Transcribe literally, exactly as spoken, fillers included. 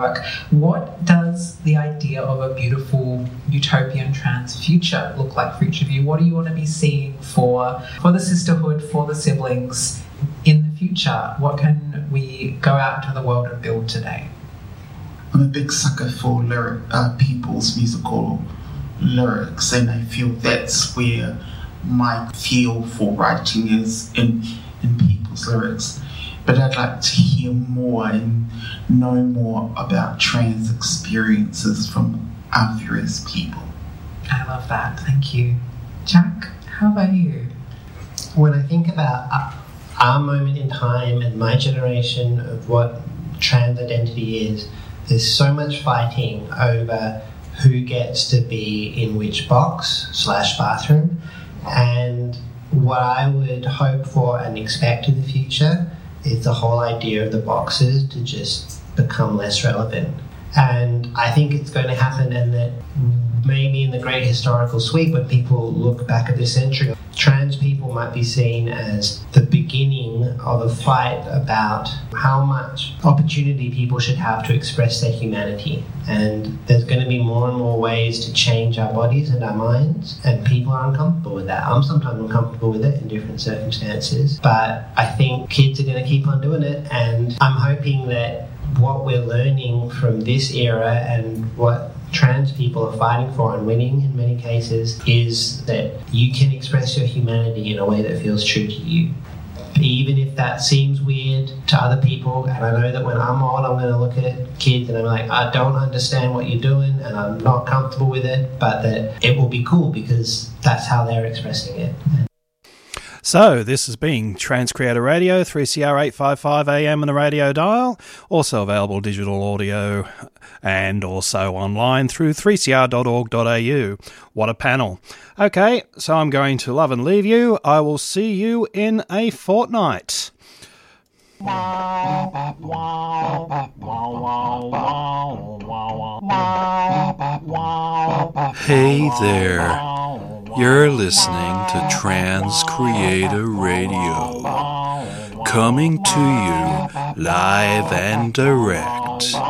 What does the idea of a beautiful utopian trans future look like for each of you? What do you want to be seeing for for the sisterhood, for the siblings in the future? What can we go out into the world and build today? I'm a big sucker for lyric, uh, people's musical lyrics, and I feel that's where my feel for writing is in in people's lyrics. But I'd like to hear more and know more about trans experiences from our various people. I love that. Thank you. Jack, how about you? When I think about our moment in time and my generation of what trans identity is, there's so much fighting over who gets to be in which box slash bathroom. And what I would hope for and expect in the future is the whole idea of the boxes to just become less relevant. And I think it's going to happen, and that maybe in the great historical sweep, when people look back at this century, trans people might be seen as the beginning of a fight about how much opportunity people should have to express their humanity. And there's going to be more and more ways to change our bodies and our minds, and people are uncomfortable with that. I'm sometimes uncomfortable with it in different circumstances, but I think kids are going to keep on doing it, and I'm hoping that what we're learning from this era and what trans people are fighting for and winning in many cases is that you can express your humanity in a way that feels true to you. Even if that seems weird to other people, and I know that when I'm old I'm going to look at kids and I'm like, I don't understand what you're doing and I'm not comfortable with it, but that it will be cool because that's how they're expressing it. So, this has been Trans Creator Radio, three C R eight fifty-five A M on the radio dial, also available digital audio and also online through three c r dot org dot a u. What a panel. Okay, so I'm going to love and leave you. I will see you in a fortnight. Hey there. You're listening to Trans Creator Radio, coming to you live and direct